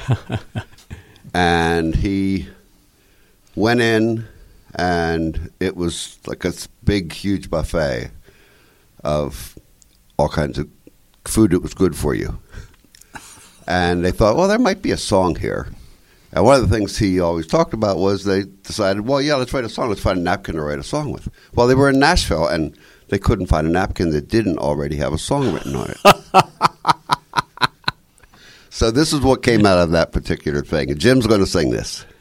And he went in, and it was like a big, huge buffet of all kinds of food that was good for you. And they thought, well, there might be a song here. And one of the things he always talked about was they decided, well, yeah, let's write a song. Let's find a napkin to write a song with. Well, they were in Nashville, and they couldn't find a napkin that didn't already have a song written on it. So this is what came out of that particular thing. And Jim's going to sing this.